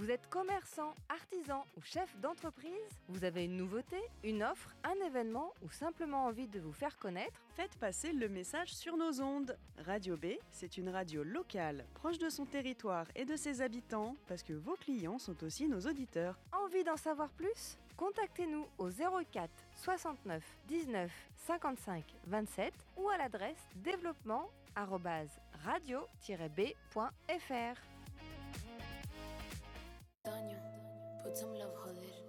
Vous êtes commerçant, artisan ou chef d'entreprise? Vous avez une nouveauté, une offre, un événement ou simplement envie de vous faire connaître? Faites passer le message sur nos ondes. Radio B, c'est une radio locale, proche de son territoire et de ses habitants, parce que vos clients sont aussi nos auditeurs. Envie d'en savoir plus? Contactez-nous au 04 69 19 55 27 ou à l'adresse développement@radio-b.fr. Daño, put some love, joder.